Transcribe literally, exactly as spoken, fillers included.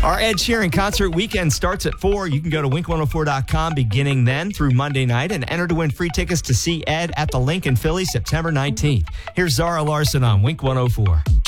Our Ed Sheeran concert weekend starts at four. You can go to wink one oh four dot com beginning then through Monday night and enter to win free tickets to see Ed at the Lincoln Philly September nineteenth. Here's Zara Larson on Wink one oh four.